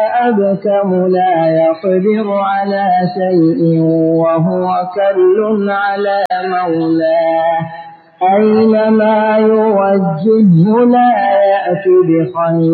أبكم لا يقدر على شيء وهو كل على مولاه أينما يوجهه لا يأت بخير